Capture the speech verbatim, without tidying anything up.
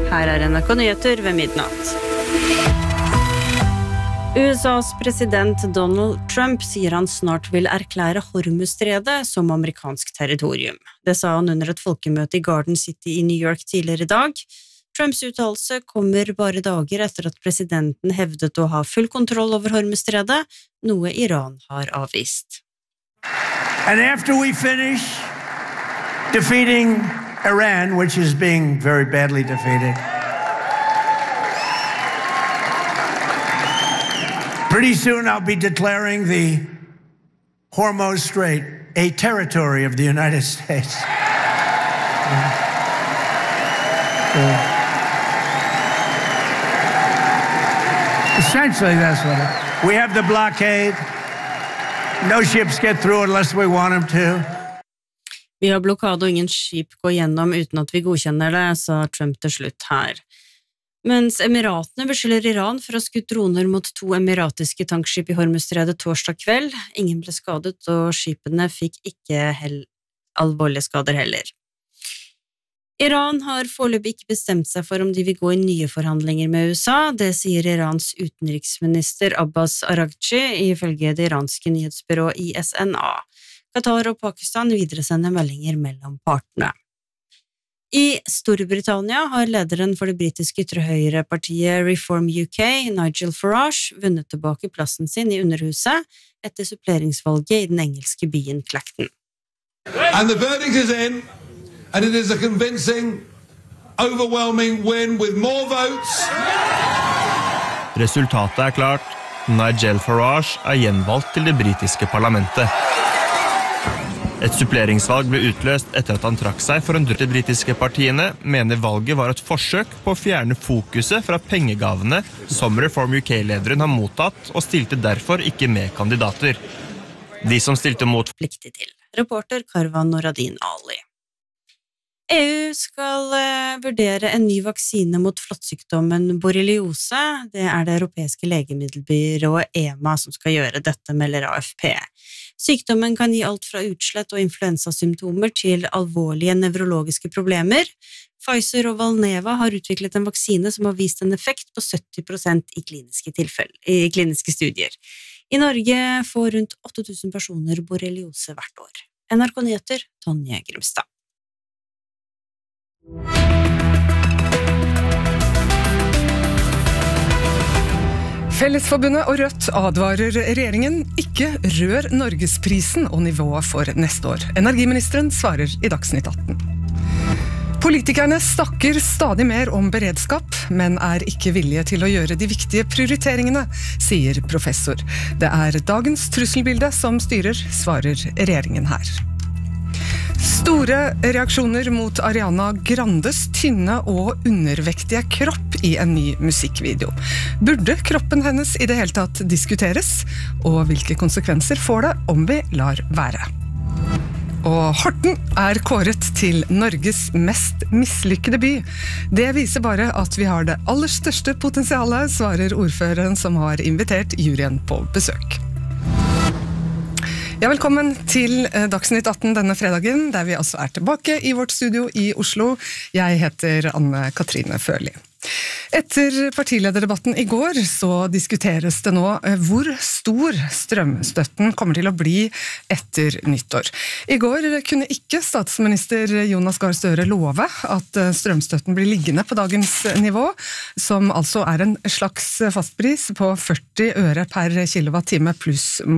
Her er N R K Nyheter ved midnatt. U S A's president Donald Trump sier han snart vil erklære Hormuzstredet som amerikansk territorium. Det sa han under et folkemøte i Garden City i New York tidligere i dag. Trumps uttalelse kommer bare dager etter at presidenten hevdet å ha full kontroll over Hormuzstredet, noe Iran har avvist. And after we finish defeating Iran, which is being very badly defeated, pretty soon I'll be declaring the Hormuz Strait a territory of the United States. Yeah. Yeah. Essentially, that's what it is. We have the blockade. No ships get through unless we want them to. Vi har blokade og ingen skip går gjennom uten at vi godkjenner det, sa Trump til slutt her. Mens Emiratene beskylder Iran for å ha skutt droner mot to emiratiske tankskip i Hormuzstredet torsdag kveld. Ingen ble skadet, og skipene fikk ikke hel- alvorlige skader heller. Iran har foreløpig ikke bestemt seg for om de vil gå i nye forhandlinger med U S A. Det sier Irans utenriksminister Abbas Araghchi ifølge det iranske nyhetsbyrået I S N A. Qatar og Pakistan videresender meldinger mellom partene. I Storbritannia har lederen for det britiske ytre-høyre-partiet Reform U K, Nigel Farage, vunnet tilbake plassen sin i Underhuset etter suppleringsvalget i den engelske byen Clacton. And the verdict is in, and it is a convincing, overwhelming win with more votes. Resultatet er klart. Nigel Farage er gjenvalgt til det britiske parlamentet. Et suppleringsvalg ble utløst etter at han trakk seg for en drøtte britiske partiene, mener valget var et forsøk på å fjerne fokuset fra pengegavene som Reform U K-lederen har mottatt, og stilte derfor ikke med kandidater. De som stilte mot Pliktig til. Reporter Karvan Noradin Ali. E U skal uh, vurdere en ny vaksine mot flåttsykdommen borreliose. Det er det europeiske legemiddelbyrået EMA som skal gjøre dette, melder A F P. Sykdommen kan gi alt fra utslett og influensasymptomer til alvorlige nevrologiske problemer. Pfizer og Valneva har utviklet en vaksine som har vist en effekt på sytti prosent i kliniske, tilfell- i kliniske studier. I Norge får rundt åtte tusen personer borreliose hvert år. N R K Nyheter, Tonje Grimstad. Fellesforbundet og Rødt advarer regjeringen ikke rør Norgesprisen og nivået for neste år. Energiministeren svarer i Dagsnytt atten. Politikerne snakker stadig mer om beredskap, men er ikke villige til å gjøre de viktige prioriteringene, sier professor. Det er dagens trusselbilde som styrer, svarer regjeringen her. Store reaksjoner mot Ariana Grandes tynne og undervektige kropp i en ny musikkvideo. Burde kroppen hennes i det hele tatt diskuteres? Og hvilke konsekvenser får det om vi lar være? Og Horten er kåret til Norges mest mislykkede by. Det viser bare at vi har det aller største potensialet, svarer ordføreren som har invitert juryen på besøk. Ja, velkommen til Dagsnytt atten denne fredagen, der vi altså er tilbake i vårt studio i Oslo. Jeg heter Anne Katrine Førli. Etter partilederdebatten i går så diskuteres det nå hvor stor strømstøtten kommer til å bli etter nyttår. I går kunne ikke statsminister Jonas Gahr Støre love at strømstøtten blir liggende på dagens nivå, som altså er en slags fastpris på førti øre per kilowattime pluss